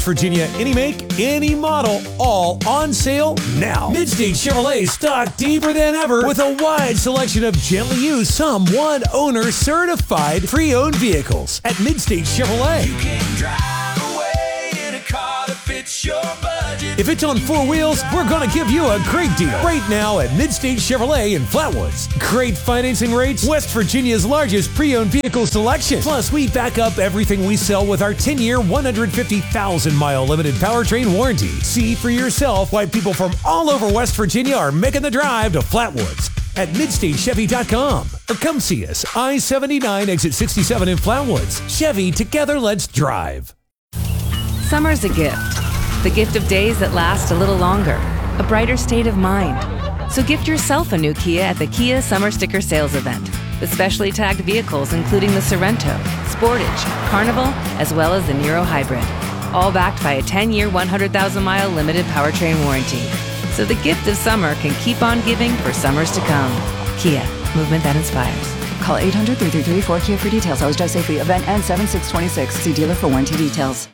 Virginia, any make, any model, all on sale now. Midstate Chevrolet stocked deeper than ever with a wide selection of gently used, some one-owner certified pre-owned vehicles at Midstate Chevrolet. You can drive away in a car that fits your budget. If it's on four wheels, we're going to give you a great deal right now at Midstate Chevrolet in Flatwoods. Great financing rates, West Virginia's largest pre-owned vehicle selection. Plus, we back up everything we sell with our 10-year, 150,000-mile limited powertrain warranty. See for yourself why people from all over West Virginia are making the drive to Flatwoods at MidstateChevy.com. Or come see us, I-79, exit 67 in Flatwoods. Chevy, together let's drive. Summer's a gift. The gift of days that last a little longer. A brighter state of mind. So gift yourself a new Kia at the Kia Summer Sticker Sales Event. With specially tagged vehicles including the Sorrento, Sportage, Carnival, as well as the Niro Hybrid. All backed by a 10-year, 100,000-mile limited powertrain warranty. So the gift of summer can keep on giving for summers to come. Kia, movement that inspires. Call 800-333-4KIA for details. Always drive safely. Event ends 7/6/26. See dealer for warranty details.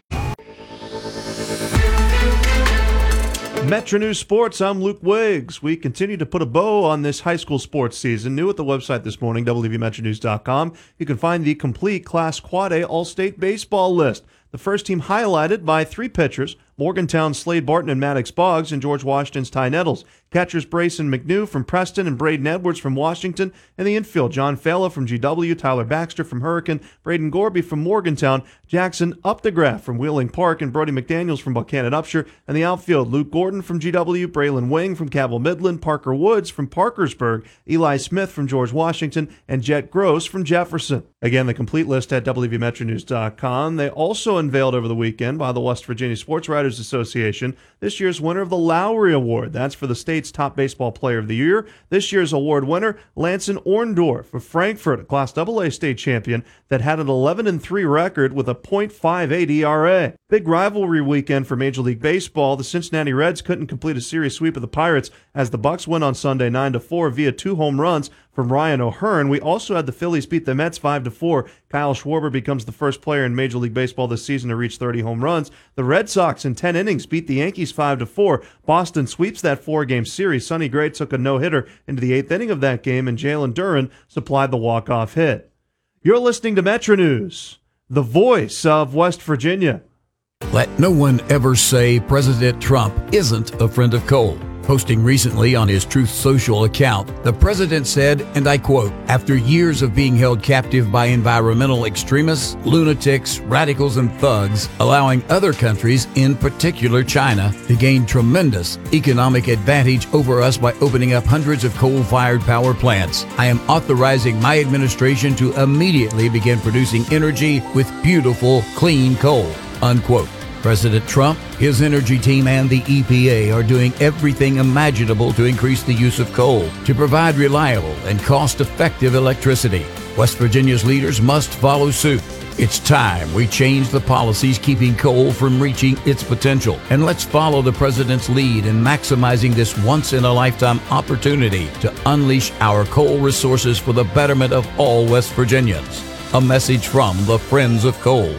Metro News Sports, I'm Luke Wiggs. We continue to put a bow on this high school sports season. New at the website this morning, WVMetroNews.com. You can find the complete Class Quad A All-State Baseball list. The first team highlighted by three pitchers, Morgantown's Slade Barton and Maddox Boggs, and George Washington's Ty Nettles. Catchers Brayson McNew from Preston and Braden Edwards from Washington. And the infield, John Fala from GW, Tyler Baxter from Hurricane, Braden Gorby from Morgantown, Jackson Updegraff from Wheeling Park, and Brody McDaniels from Buchanan Upshur. And the outfield, Luke Gordon from GW, Braylon Wing from Cabell Midland, Parker Woods from Parkersburg, Eli Smith from George Washington, and Jet Gross from Jefferson. Again, the complete list at WVMetroNews.com. They also unveiled over the weekend by the West Virginia Sports Writers Association this year's winner of the Lowry Award. That's for the state's top baseball player of the year. This year's award winner, Lanson Orndorff of Frankfort, a Class AA state champion that had an 11-3 record with a .58 ERA. Big rivalry weekend for Major League Baseball. The Cincinnati Reds couldn't complete a series sweep of the Pirates as the Bucks win on Sunday 9-4 via 2 home runs from Ryan O'Hearn. We also had the Phillies beat the Mets 5-4. Kyle Schwarber becomes the first player in Major League Baseball this season to reach 30 home runs. The Red Sox in 10 innings beat the Yankees 5-4. Boston sweeps that 4-game series. Sonny Gray took a no-hitter into the 8th inning of that game, and Jalen Duran supplied the walk-off hit. You're listening to Metro News, the voice of West Virginia. Let no one ever say President Trump isn't a friend of coal. Posting recently on his Truth Social account, the president said, and I quote, "After years of being held captive by environmental extremists, lunatics, radicals, and thugs, allowing other countries, in particular China, to gain tremendous economic advantage over us by opening up hundreds of coal-fired power plants, I am authorizing my administration to immediately begin producing energy with beautiful, clean coal," unquote. President Trump, his energy team, and the EPA are doing everything imaginable to increase the use of coal to provide reliable and cost-effective electricity. West Virginia's leaders must follow suit. It's time we change the policies keeping coal from reaching its potential. And let's follow the president's lead in maximizing this once-in-a-lifetime opportunity to unleash our coal resources for the betterment of all West Virginians. A message from the Friends of Coal.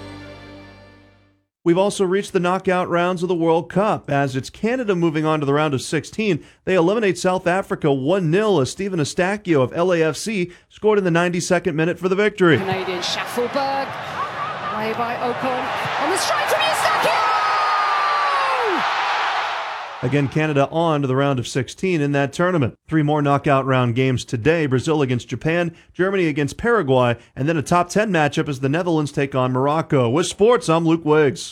We've also reached the knockout rounds of the World Cup. As it's Canada moving on to the round of 16, they eliminate South Africa 1-0 as Stephen Eustachio of LAFC scored in the 92nd minute for the victory. Canadian Schaffelberg, away by Ocon, on the strike from Eustachio! Again, Canada on to the round of 16 in that tournament. 3 more knockout round games today. Brazil against Japan, Germany against Paraguay, and then a top 10 matchup as the Netherlands take on Morocco. With sports, I'm Luke Wiggs.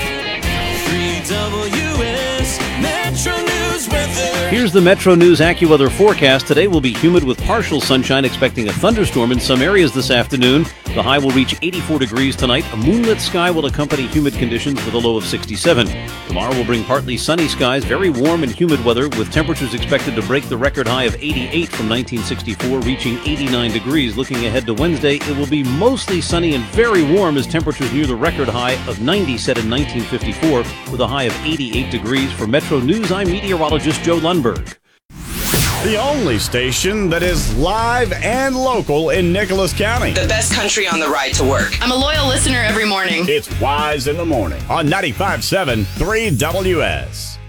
3WS Metro News weather. Here's the Metro News AccuWeather forecast. Today will be humid with partial sunshine, expecting a thunderstorm in some areas this afternoon. The high will reach 84 degrees tonight. A moonlit sky will accompany humid conditions with a low of 67. Tomorrow will bring partly sunny skies, very warm and humid weather, with temperatures expected to break the record high of 88 from 1964, reaching 89 degrees. Looking ahead to Wednesday, it will be mostly sunny and very warm as temperatures near the record high of 90 set in 1954, with a high of 88 degrees. For Metro News, I'm meteorologist Joe Lundberg. The only station that is live and local in Nicholas County. The best country on the ride to work. I'm a loyal listener every morning. It's Wise in the Morning on 95.7 3WS.